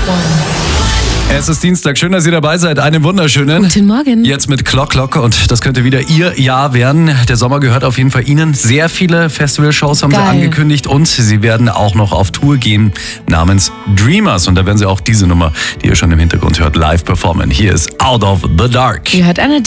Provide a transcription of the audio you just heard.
Es ist Dienstag, schön, dass ihr dabei seid. Einen wunderschönen. Guten Morgen. Jetzt mit Clock und das könnte wieder Ihr Jahr werden. Der Sommer gehört auf jeden Fall Ihnen. Sehr viele Festivalshows haben sie angekündigt und sie werden auch noch auf Tour gehen namens Dreamers. Und da werden sie auch diese Nummer, die ihr schon im Hintergrund hört, live performen. Hier ist Out of the Dark. Ihr hört eine